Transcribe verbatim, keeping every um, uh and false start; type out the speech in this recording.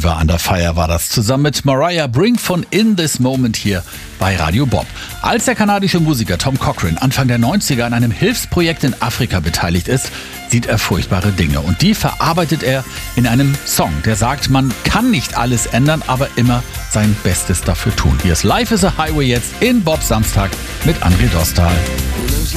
Fever Under Fire war das, zusammen mit Mariah Brink von In This Moment hier bei Radio Bob. Als der kanadische Musiker Tom Cochrane Anfang der neunziger an einem Hilfsprojekt in Afrika beteiligt ist, sieht er furchtbare Dinge. Und die verarbeitet er in einem Song, der sagt, man kann nicht alles ändern, aber immer sein Bestes dafür tun. Hier ist Life is a Highway jetzt in Bob Samstag mit André Dostal.